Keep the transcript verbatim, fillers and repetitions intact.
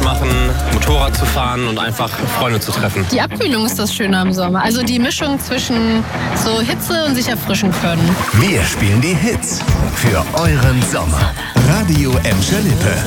machen, Motorrad zu fahren und einfach Freunde zu treffen. Die Abkühlung ist das Schöne am Sommer. Also die Mischung zwischen so Hitze und sich erfrischen können. Wir spielen die Hits für euren Sommer. Radio Emscher Lippe.